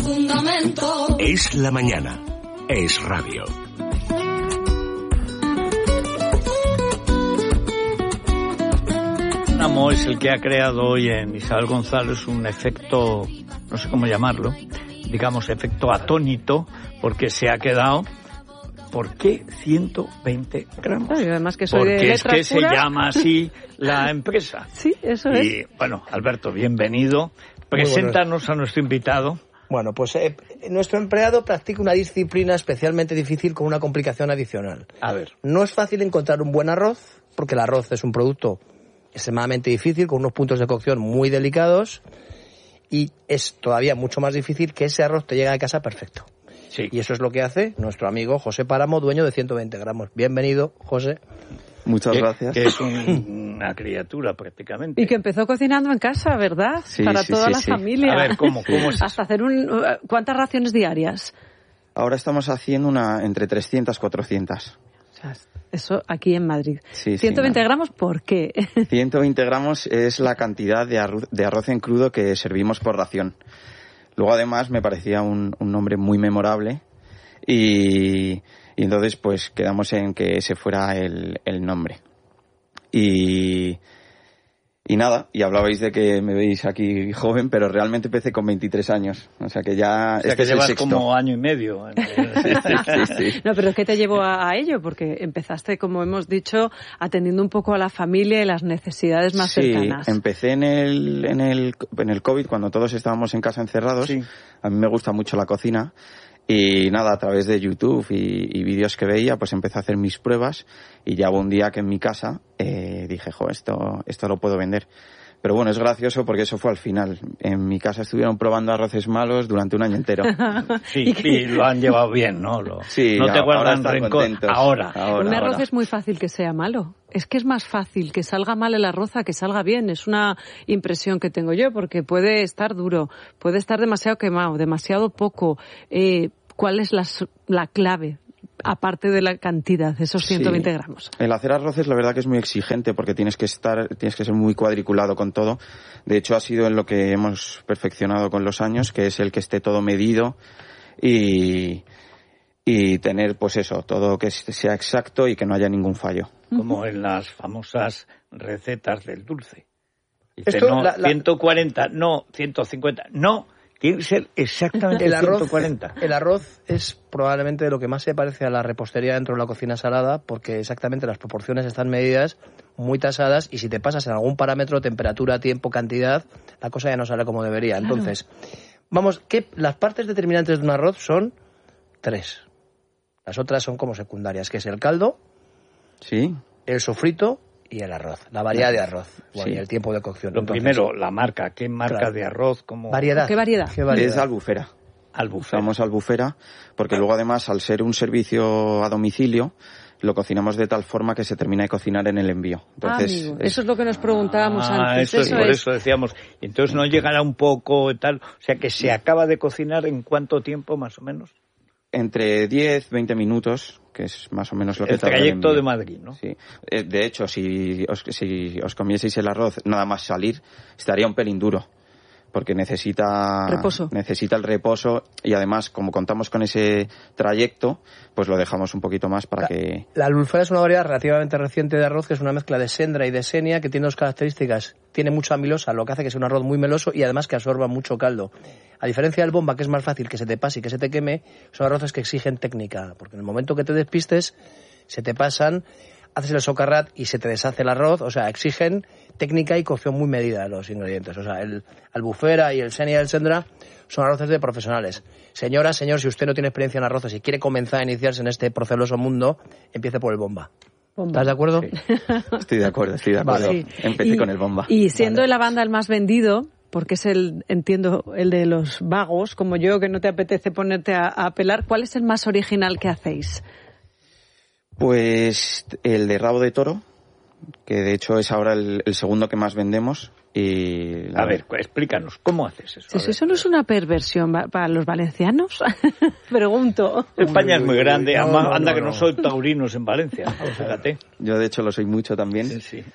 fundamento. Es la mañana. Es radio. Amo es el que ha creado hoy en Isabel González un efecto, no sé cómo llamarlo, digamos efecto atónito, porque se ha quedado. ¿Por qué 120 gramos? Y además que soy porque de es que se llama así la empresa. Sí, eso es. Y bueno, Alberto, bienvenido. Preséntanos a nuestro invitado. Bueno, pues nuestro empleado practica una disciplina especialmente difícil con una complicación adicional. A ver. No es fácil encontrar un buen arroz, porque el arroz es un producto extremadamente difícil, con unos puntos de cocción muy delicados, y es todavía mucho más difícil que ese arroz te llegue a casa perfecto. Sí. Y eso es lo que hace nuestro amigo José Páramo, dueño de 120 gramos. Bienvenido, José. Muchas gracias. Que es una criatura prácticamente. Y que empezó cocinando en casa, ¿verdad? Sí, Para sí, toda sí, la sí. familia. A ver, ¿cómo es eso? Hasta hacer ¿cuántas raciones diarias? Ahora estamos haciendo entre 300 y 400. O sea, eso aquí en Madrid. Sí, 120 sí, gramos, ¿por qué? 120 gramos es la cantidad de arroz en crudo que servimos por ración. Luego, además, me parecía un nombre muy memorable y entonces pues quedamos en que ese fuera el nombre. Y nada, y hablabais de que me veis aquí joven, pero realmente empecé con 23 años. O sea que ya que es el llevas sexto. como año y medio. Sí. No, pero ¿qué te llevó a ello? Porque empezaste, como hemos dicho, atendiendo un poco a la familia y las necesidades más cercanas. Sí, empecé en el COVID, cuando todos estábamos en casa encerrados. Sí. A mí me gusta mucho la cocina. Y nada, a través de YouTube y vídeos que veía, pues empecé a hacer mis pruebas y ya hubo un día que en mi casa dije, esto lo puedo vender. Pero bueno, es gracioso porque eso fue al final. En mi casa estuvieron probando arroces malos durante un año entero. Sí, y lo han llevado bien, ¿no? Sí, no te guardan están rencor. contentos. Ahora. Un arroz es muy fácil que sea malo. Es que es más fácil que salga mal el arroz a que salga bien. Es una impresión que tengo yo, porque puede estar duro, puede estar demasiado quemado, demasiado poco. ¿Cuál es la clave, aparte de la cantidad, de esos 120 gramos? El hacer arroces, la verdad que es muy exigente porque tienes que ser muy cuadriculado con todo. De hecho, ha sido en lo que hemos perfeccionado con los años, que es el que esté todo medido y tener, pues eso, todo que sea exacto y que no haya ningún fallo. Como en las famosas recetas del dulce. Dice, Esto, no, 140, no, 150, no. Tiene que ser exactamente el arroz, 140. El arroz es probablemente lo que más se parece a la repostería dentro de la cocina salada, porque exactamente las proporciones están medidas, muy tasadas, y si te pasas en algún parámetro, temperatura, tiempo, cantidad, la cosa ya no sale como debería. Claro. Entonces, las partes determinantes de un arroz son 3. Las otras son como secundarias, que es el caldo, ¿sí?, el sofrito y el arroz, la variedad de arroz, bueno, y el tiempo de cocción. Lo primero, la marca. ¿Qué marca de arroz? ¿Cómo? Variedad. ¿Qué variedad? Es Albufera. Usamos Albufera porque luego, además, al ser un servicio a domicilio, lo cocinamos de tal forma que se termina de cocinar en el envío. Entonces, amigo, eso es lo que nos preguntábamos antes. Por eso decíamos. Entonces no llegará un poco y tal. O sea, que se acaba de cocinar ¿en cuánto tiempo, más o menos? Entre 10, 20 minutos, que es más o menos lo que tarda el trayecto envío. de Madrid, ¿no? Sí. De hecho, si os comieseis el arroz nada más salir, estaría un pelín duro, porque necesita el reposo y además, como contamos con ese trayecto, pues lo dejamos un poquito más para que... La albufera es una variedad relativamente reciente de arroz, que es una mezcla de sendra y de senia, que tiene dos características. Tiene mucha amilosa, lo que hace que sea un arroz muy meloso y además que absorba mucho caldo. A diferencia del bomba, que es más fácil que se te pase y que se te queme, son arroces que exigen técnica, porque en el momento que te despistes, se te pasan, haces el socarrat y se te deshace el arroz, o sea, exigen técnica y cocción muy medida los ingredientes. O sea, el albufera y el senia y el sendra son arroces de profesionales. Señora, señor, si usted no tiene experiencia en arroces y quiere comenzar a iniciarse en este proceloso mundo, empiece por el bomba. ¿Estás de acuerdo? Sí. Estoy de acuerdo. Vale. Sí. Empecé con el bomba. Y siendo la banda el más vendido, porque es entiendo, el de los vagos, como yo, que no te apetece ponerte a pelar, ¿cuál es el más original que hacéis? Pues el de rabo de toro, que de hecho es ahora el segundo que más vendemos. Y a ver, explícanos, ¿cómo haces eso? Si eso no es una perversión para los valencianos, pregunto. España es muy grande, anda que no soy taurinos en Valencia, fíjate. Yo de hecho lo soy mucho también. Sí.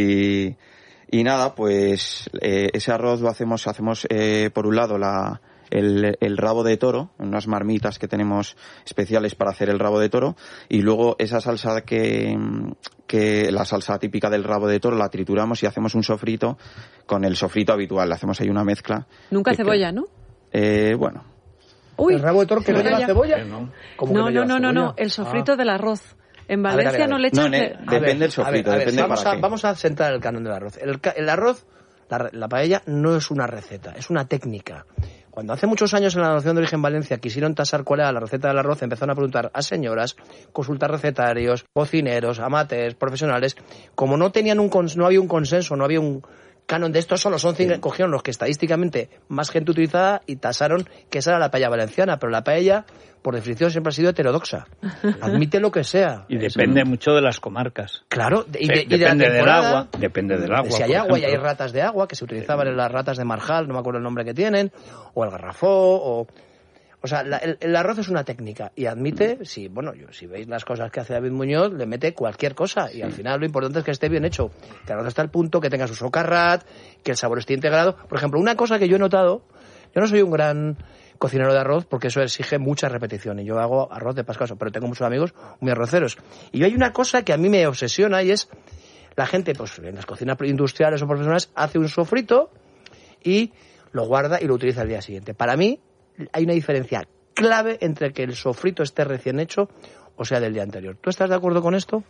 Y nada, pues ese arroz lo hacemos por un lado el rabo de toro, unas marmitas que tenemos especiales para hacer el rabo de toro, y luego esa salsa que la salsa típica del rabo de toro la trituramos y hacemos un sofrito con el sofrito habitual. Le hacemos ahí una mezcla. Nunca cebolla, ¿no? Bueno. Uy, ¿el rabo de toro que no lleva cebolla? No. No, el sofrito del arroz. En Valencia no le echan... Depende del sofrito, depende para qué. Vamos a centrar el canon del arroz. El arroz, la paella, no es una receta, es una técnica. Cuando hace muchos años en la Denominación de Origen Valencia quisieron tasar cuál era la receta del arroz, empezaron a preguntar a señoras, consultar recetarios, cocineros, amateurs, profesionales. Como no había un consenso, no había un canon de estos solo son 5, cogieron los que estadísticamente más gente utilizaba y tasaron que esa era la paella valenciana, pero la paella por definición siempre ha sido heterodoxa. Admite lo que sea. Y depende mucho de las comarcas. Claro, depende del agua. Depende del agua. Si hay agua y hay ratas de agua, que se utilizaban en las ratas de marjal, no me acuerdo el nombre que tienen, o el garrafó, o sea, el arroz es una técnica y admite, si veis las cosas que hace David Muñoz, le mete cualquier cosa y al final lo importante es que esté bien hecho, que el arroz está al punto, que tenga su socarrat, que el sabor esté integrado. Por ejemplo, una cosa que yo he notado, yo no soy un gran cocinero de arroz porque eso exige mucha repetición y yo hago arroz de pascuaso, pero tengo muchos amigos muy arroceros. Y hay una cosa que a mí me obsesiona y es la gente, pues en las cocinas industriales o profesionales, hace un sofrito y lo guarda y lo utiliza al día siguiente. Para mí hay una diferencia clave entre que el sofrito esté recién hecho o sea del día anterior. ¿Tú estás de acuerdo con esto?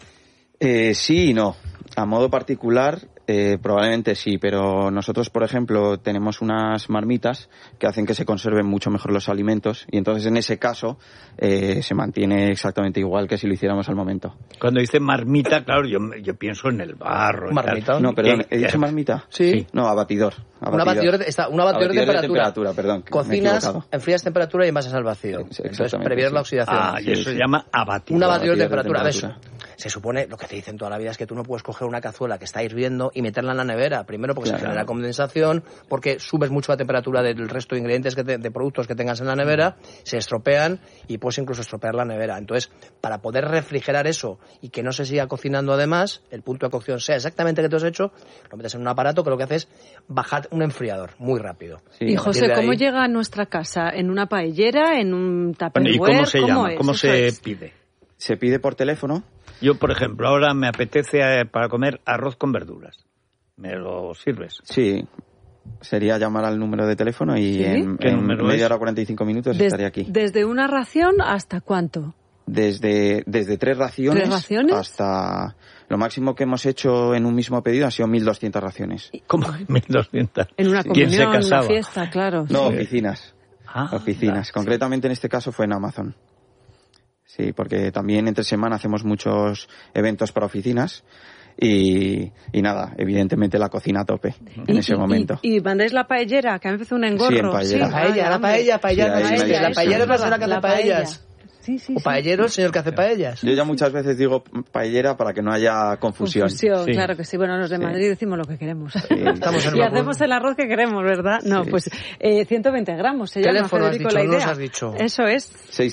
Sí y no. A modo particular, probablemente sí, pero nosotros, por ejemplo, tenemos unas marmitas que hacen que se conserven mucho mejor los alimentos y entonces en ese caso se mantiene exactamente igual que si lo hiciéramos al momento. Cuando dice marmita, claro, yo pienso en el barro. ¿Marmita? No, perdón, ¿he dicho marmita? Sí. No, abatidor. Un abatidor de temperatura. Perdón, cocinas, enfrías temperatura y envasas al vacío. Entonces previenes la oxidación. Y eso se llama abatidor. Un abatidor de temperatura. A ver, se supone, lo que te dicen toda la vida es que tú no puedes coger una cazuela que está hirviendo y meterla en la nevera. Primero porque se genera condensación, porque subes mucho la temperatura del resto de ingredientes de productos que tengas en la nevera, se estropean y puedes incluso estropear la nevera. Entonces, para poder refrigerar eso y que no se siga cocinando además, el punto de cocción sea exactamente que tú has hecho, lo metes en un aparato que lo que hace es bajar un enfriador muy rápido. Sí. Y José, ¿cómo llega a nuestra casa? ¿En una paellera? ¿En un tupperware? ¿Y cómo se llama? ¿Cómo se pide? Se pide por teléfono. Yo, por ejemplo, ahora me apetece para comer arroz con verduras. ¿Me lo sirves? Sí. Sería llamar al número de teléfono y en media hora 45 minutos estaría aquí. ¿Desde una ración hasta cuánto? Desde 3 raciones. ¿3 raciones? Hasta... Lo máximo que hemos hecho en un mismo pedido ha sido 1.200 raciones. ¿Cómo 1.200? En una comunión, en una fiesta, claro. No, sí. Oficinas. Oficinas. Concretamente en este caso fue en Amazon. Sí, porque también entre semana hacemos muchos eventos para oficinas y nada, evidentemente la cocina a tope en ese momento. ¿Y mandáis la paellera? Que a mí me parece un engorro. Sí, en paellera. La paella es la señora que hace paellas. Sí. O paellero, el señor que hace paellas. Yo ya muchas veces digo paellera para que no haya confusión. Sí. Claro que sí. Bueno, los de Madrid decimos lo que queremos. Sí. Estamos y hacemos el arroz que queremos, ¿verdad? No, pues 120 gramos. Se llama Federico la idea. Has dicho. Eso es.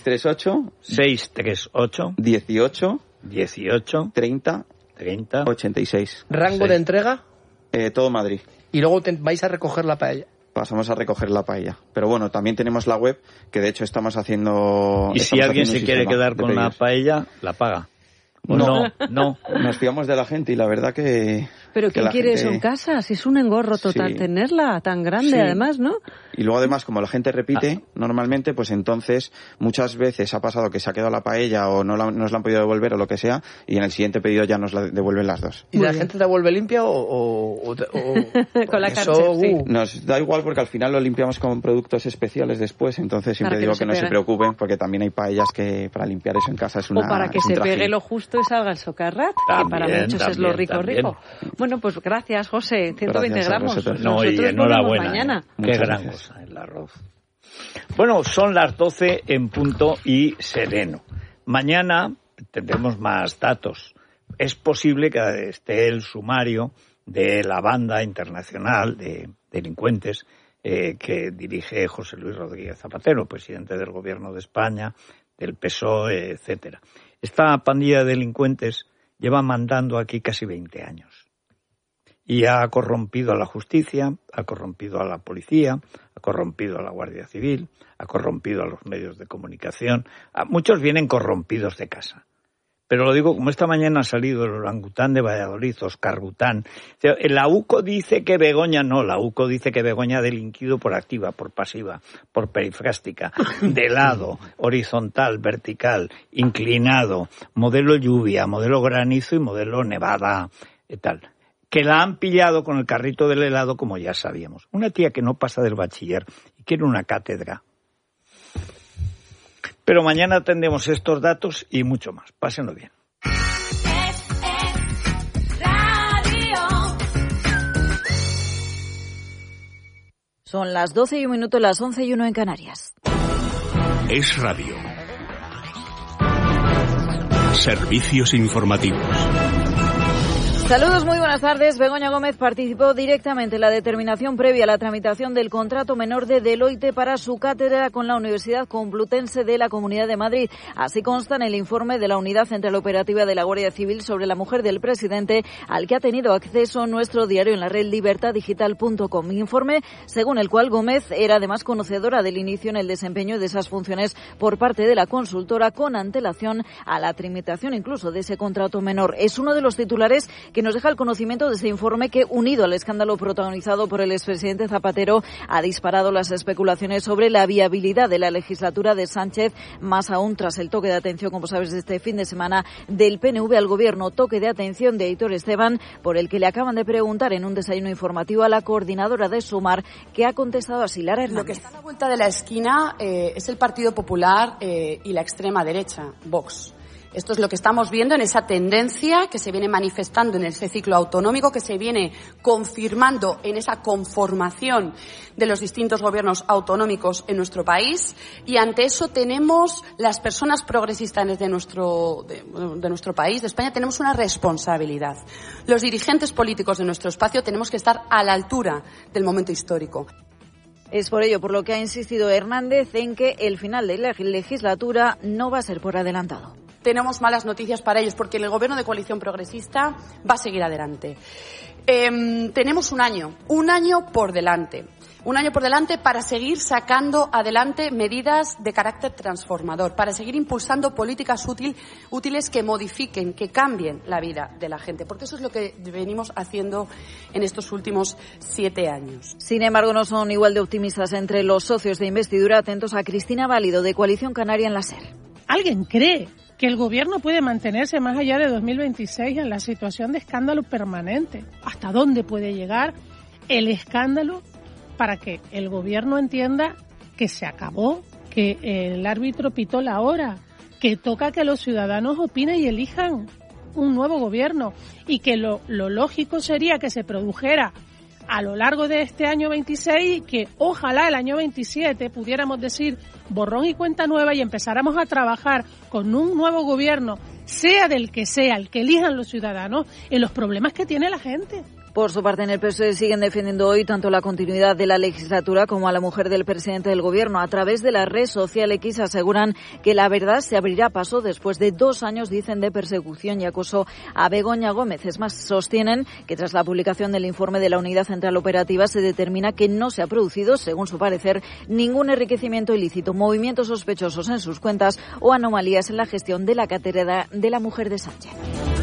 638 18 30 86. ¿Rango de entrega? Todo Madrid. Y luego vais a recoger la paella. Pasamos a recoger la paella. Pero bueno, también tenemos la web, que de hecho estamos haciendo... Y si alguien se quiere quedar con la paella, la paga. No. Nos fiamos de la gente y la verdad que... Pero ¿quién quiere eso en casa? Si es un engorro total tenerla tan grande, además, ¿no? Y luego además, como la gente repite normalmente, pues entonces muchas veces ha pasado que se ha quedado la paella o no nos la han podido devolver o lo que sea, y en el siguiente pedido ya nos la devuelven las dos. ¿Y la gente te vuelve limpia o con la Karcher, sí? Nos da igual porque al final lo limpiamos con productos especiales después, entonces siempre digo que no se preocupen porque también hay paellas que para limpiar eso en casa es una... O para que se pegue lo justo y salga el socarrat, que para muchos es lo rico. Bueno, pues gracias, José. 120 gramos. No, y enhorabuena. Mañana. Qué gran cosa el arroz. Bueno, son las 12 en punto y sereno. Mañana tendremos más datos. Es posible que esté el sumario de la banda internacional de delincuentes que dirige José Luis Rodríguez Zapatero, presidente del Gobierno de España, del PSOE, etcétera. Esta pandilla de delincuentes lleva mandando aquí casi 20 años. y ha corrompido a la justicia, ha corrompido a la policía, ha corrompido a la Guardia Civil, ha corrompido a los medios de comunicación. Muchos vienen corrompidos de casa. Pero lo digo, como esta mañana ha salido el orangután de Valladolid, Óscar Bután. La UCO dice que Begoña no, la UCO dice que Begoña ha delinquido por activa, por pasiva, por perifrástica, de lado, horizontal, vertical, inclinado, modelo lluvia, modelo granizo y modelo nevada y tal. Que la han pillado con el carrito del helado, como ya sabíamos. Una tía que no pasa del bachiller y quiere una cátedra. Pero mañana tendremos estos datos y mucho más. Pásenlo bien. Son las 12:01, las 11:01 en Canarias. Es Radio. Servicios informativos. Saludos, muy buenas tardes. Begoña Gómez participó directamente en la determinación previa a la tramitación del contrato menor de Deloitte para su cátedra con la Universidad Complutense de la Comunidad de Madrid. Así consta en el informe de la Unidad Central Operativa de la Guardia Civil sobre la mujer del presidente, al que ha tenido acceso nuestro diario en la red libertaddigital.com. Informe según el cual Gómez era además conocedora del inicio en el desempeño de esas funciones por parte de la consultora con antelación a la tramitación incluso de ese contrato menor. Es uno de los titulares que nos deja el conocimiento de este informe que, unido al escándalo protagonizado por el expresidente Zapatero, ha disparado las especulaciones sobre la viabilidad de la legislatura de Sánchez, más aún tras el toque de atención, como sabes, de este fin de semana del PNV al Gobierno, toque de atención de Aitor Esteban, por el que le acaban de preguntar en un desayuno informativo a la coordinadora de Sumar, que ha contestado así: Lara Hernández. Lo que está a la vuelta de la esquina es el Partido Popular y la extrema derecha, Vox. Esto es lo que estamos viendo en esa tendencia que se viene manifestando en ese ciclo autonómico, que se viene confirmando en esa conformación de los distintos gobiernos autonómicos en nuestro país. Y ante eso tenemos las personas progresistas de nuestro país, de España, tenemos una responsabilidad. Los dirigentes políticos de nuestro espacio tenemos que estar a la altura del momento histórico. Es por ello por lo que ha insistido Hernández en que el final de la legislatura no va a ser por adelantado. Tenemos malas noticias para ellos, porque el gobierno de coalición progresista va a seguir adelante. Tenemos un año por delante. Un año por delante para seguir sacando adelante medidas de carácter transformador, para seguir impulsando políticas útiles que modifiquen, que cambien la vida de la gente, porque eso es lo que venimos haciendo en estos últimos 7 años. Sin embargo, no son igual de optimistas entre los socios de investidura. Atentos a Cristina Válido, de Coalición Canaria, en la SER. ¿Alguien cree que el Gobierno puede mantenerse más allá de 2026 en la situación de escándalo permanente? ¿Hasta dónde puede llegar el escándalo para que el Gobierno entienda que se acabó, que el árbitro pitó la hora, que toca que los ciudadanos opinen y elijan un nuevo Gobierno, y que lo lógico sería que se produjera a lo largo de este año 26 y que ojalá el año 27 pudiéramos decir borrón y cuenta nueva y empezáramos a trabajar con un nuevo gobierno, sea del que sea, el que elijan los ciudadanos, en los problemas que tiene la gente? Por su parte, en el PSOE siguen defendiendo hoy tanto la continuidad de la legislatura como a la mujer del presidente del Gobierno. A través de la red social X aseguran que la verdad se abrirá paso después de 2 años, dicen, de persecución y acoso a Begoña Gómez. Es más, sostienen que tras la publicación del informe de la Unidad Central Operativa se determina que no se ha producido, según su parecer, ningún enriquecimiento ilícito, movimientos sospechosos en sus cuentas o anomalías en la gestión de la cátedra de la mujer de Sánchez.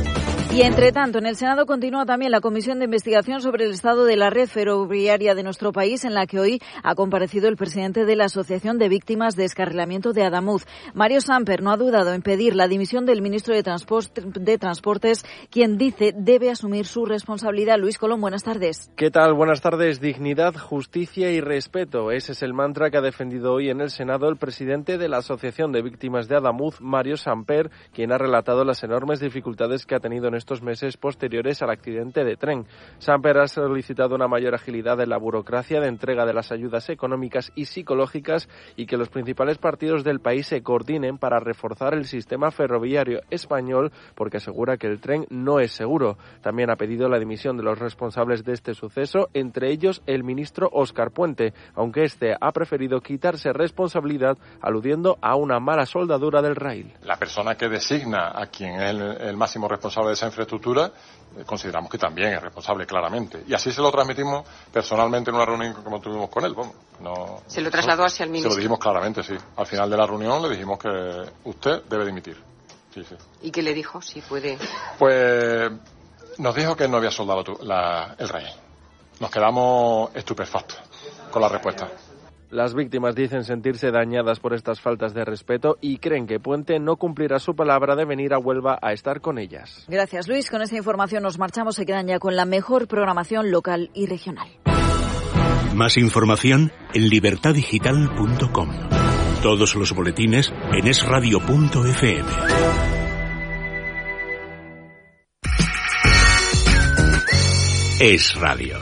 Y, entre tanto, en el Senado continúa también la comisión de investigación sobre el estado de la red ferroviaria de nuestro país, en la que hoy ha comparecido el presidente de la Asociación de Víctimas de Descarrilamiento de Adamuz. Mario Samper no ha dudado en pedir la dimisión del ministro de Transportes, quien dice debe asumir su responsabilidad. Luis Colón, buenas tardes. ¿Qué tal? Buenas tardes. Dignidad, justicia y respeto. Ese es el mantra que ha defendido hoy en el Senado el presidente de la Asociación de Víctimas de Adamuz, Mario Samper, quien ha relatado las enormes dificultades que ha tenido en estos meses posteriores al accidente de tren. Samper ha solicitado una mayor agilidad en la burocracia de entrega de las ayudas económicas y psicológicas y que los principales partidos del país se coordinen para reforzar el sistema ferroviario español, porque asegura que el tren no es seguro. También ha pedido la dimisión de los responsables de este suceso, entre ellos el ministro Óscar Puente, aunque este ha preferido quitarse responsabilidad aludiendo a una mala soldadura del rail. La persona que designa a quien es el máximo responsable de esa infraestructura, consideramos que también es responsable, claramente. Y así se lo transmitimos personalmente en una reunión como tuvimos con él. Bueno, ¿se lo trasladó hacia el ministro? Se lo dijimos claramente, sí. Al final de la reunión le dijimos que usted debe dimitir. Sí. ¿Y qué le dijo? Si puede. Pues nos dijo que no había soldado el rey. Nos quedamos estupefactos con la respuesta. Las víctimas dicen sentirse dañadas por estas faltas de respeto y creen que Puente no cumplirá su palabra de venir a Huelva a estar con ellas. Gracias, Luis. Con esta información nos marchamos. Se quedan ya con la mejor programación local y regional. Más información en libertadigital.com. Todos los boletines en esradio.fm. Es Radio.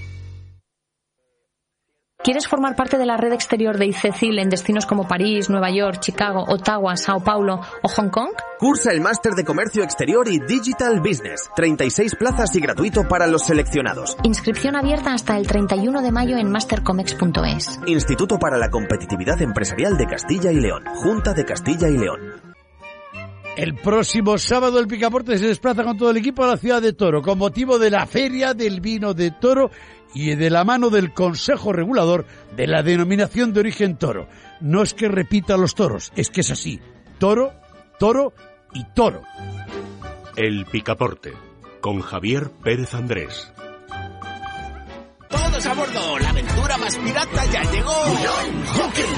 ¿Quieres formar parte de la red exterior de ICECIL en destinos como París, Nueva York, Chicago, Ottawa, Sao Paulo o Hong Kong? Cursa el Máster de Comercio Exterior y Digital Business. 36 plazas y gratuito para los seleccionados. Inscripción abierta hasta el 31 de mayo en mastercomex.es. Instituto para la Competitividad Empresarial de Castilla y León. Junta de Castilla y León. El próximo sábado el Picaporte se desplaza con todo el equipo a la ciudad de Toro con motivo de la Feria del Vino de Toro y de la mano del Consejo Regulador de la Denominación de Origen Toro. No es que repita los toros, es que es así. Toro, toro y toro. El Picaporte, con Javier Pérez Andrés. ¡Todos a bordo! ¡La aventura más pirata ya llegó!